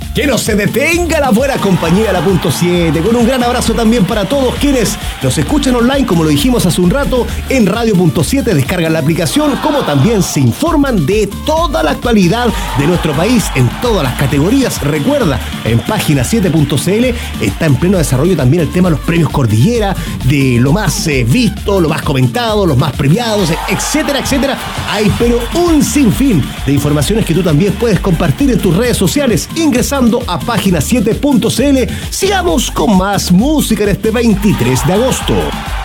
Que no se detenga la buena compañía, la punto 7. Con un gran abrazo también para todos quienes nos escuchan online, como lo dijimos hace un rato, en Radio.7, descargan la aplicación, como también se informan de toda la actualidad de nuestro país en todas las categorías. Recuerda, en página 7.cl está en pleno desarrollo también el tema de los premios Cordillera, de lo más visto, lo más comentado, los más premiados, etcétera, etcétera. Hay pero un sinfín de informaciones que tú también puedes compartir en tus redes sociales, ingresando a página 7.cl. Sigamos con más música en este 23 de agosto.